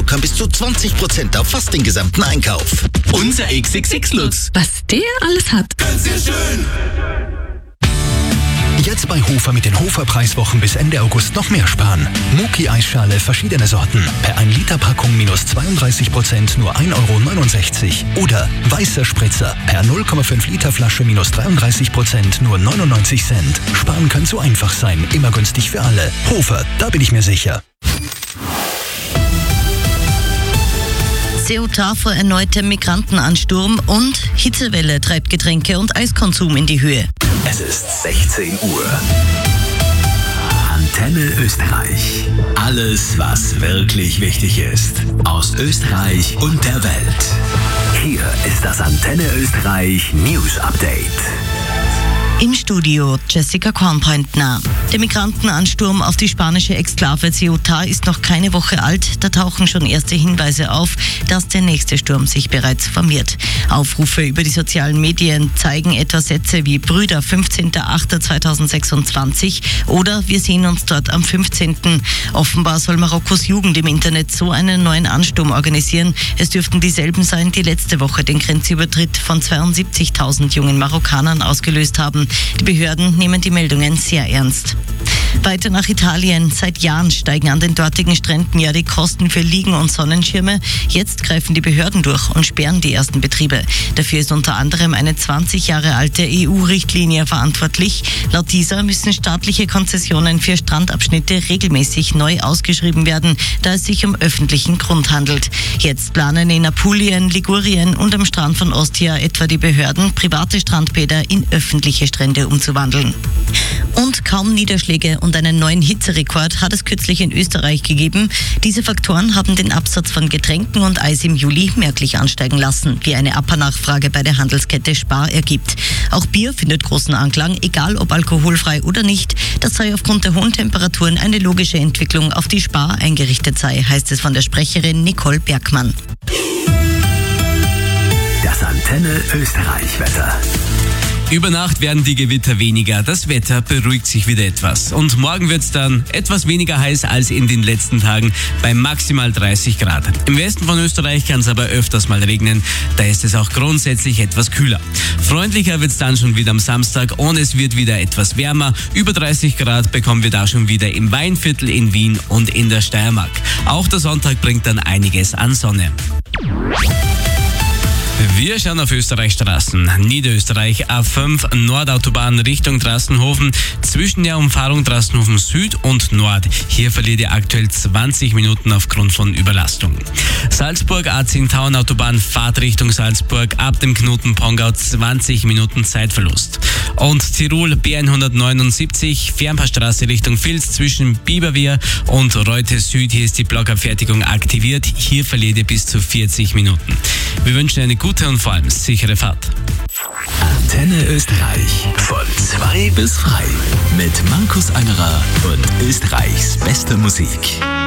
lockern bis zu 20% auf fast den gesamten Einkauf. Unser XXX-Lutz. Was der alles hat. Ganz sehr schön. Jetzt bei Hofer mit den Hofer-Preiswochen bis Ende August noch mehr sparen. Muki-Eisschale verschiedene Sorten. Per 1 Liter Packung minus 32% nur 1,69 €. Oder weißer Spritzer per 0,5 Liter Flasche minus 33% nur 99 Cent. Sparen kann so einfach sein. Immer günstig für alle. Hofer, da bin ich mir sicher. Ceuta vor erneutem Migrantenansturm und Hitzewelle treibt Getränke- und Eiskonsum in die Höhe. Es ist 16 Uhr. Antenne Österreich. Alles, was wirklich wichtig ist. Aus Österreich und der Welt. Hier ist das Antenne Österreich News Update. Im Studio Jessica Kornpointner. Der Migrantenansturm auf die spanische Exklave Ceuta ist noch keine Woche alt. Da tauchen schon erste Hinweise auf, dass der nächste Sturm sich bereits formiert. Aufrufe über die sozialen Medien zeigen etwa Sätze wie Brüder 15.08.2026 oder wir sehen uns dort am 15. Offenbar soll Marokkos Jugend im Internet so einen neuen Ansturm organisieren. Es dürften dieselben sein, die letzte Woche den Grenzübertritt von 72.000 jungen Marokkanern ausgelöst haben. Die Behörden nehmen die Meldungen sehr ernst. Weiter nach Italien. Seit Jahren steigen an den dortigen Stränden ja die Kosten für Liegen und Sonnenschirme. Jetzt greifen die Behörden durch und sperren die ersten Betriebe. Dafür ist unter anderem eine 20 Jahre alte EU-Richtlinie verantwortlich. Laut dieser müssen staatliche Konzessionen für Strandabschnitte regelmäßig neu ausgeschrieben werden, da es sich um öffentlichen Grund handelt. Jetzt planen in Apulien, Ligurien und am Strand von Ostia etwa die Behörden, private Strandbäder in öffentliche Strände umzuwandeln. Und kaum Niederschläge und einen neuen Hitzerekord hat es kürzlich in Österreich gegeben. Diese Faktoren haben den Absatz von Getränken und Eis im Juli merklich ansteigen lassen, wie eine APA-Nachfrage bei der Handelskette Spar ergibt. Auch Bier findet großen Anklang, egal ob alkoholfrei oder nicht. Das sei aufgrund der hohen Temperaturen eine logische Entwicklung, auf die Spar eingerichtet sei, heißt es von der Sprecherin Nicole Bergmann. Das Antenne Österreich-Wetter. Über Nacht werden die Gewitter weniger, das Wetter beruhigt sich wieder etwas. Und morgen wird es dann etwas weniger heiß als in den letzten Tagen bei maximal 30 Grad. Im Westen von Österreich kann es aber öfters mal regnen, da ist es auch grundsätzlich etwas kühler. Freundlicher wird es dann schon wieder am Samstag und es wird wieder etwas wärmer. Über 30 Grad bekommen wir da schon wieder im Weinviertel in Wien und in der Steiermark. Auch der Sonntag bringt dann einiges an Sonne. Wir schauen auf Österreichstraßen. Niederösterreich A5 Nordautobahn Richtung Trassenhofen. Zwischen der Umfahrung Trassenhofen Süd und Nord. Hier verliert ihr aktuell 20 Minuten aufgrund von Überlastung. Salzburg A10 Tauernautobahn Fahrt Richtung Salzburg. Ab dem Knoten Pongau 20 Minuten Zeitverlust. Und Tirol B179 Fernpassstraße Richtung Vils zwischen Biberwehr und Reute Süd. Hier ist die Blockabfertigung aktiviert. Hier verliert ihr bis zu 40 Minuten. Wir wünschen eine gute und vor allem sichere Fahrt. Antenne Österreich. Von 2 bis frei. Mit Markus Angerer und Österreichs beste Musik.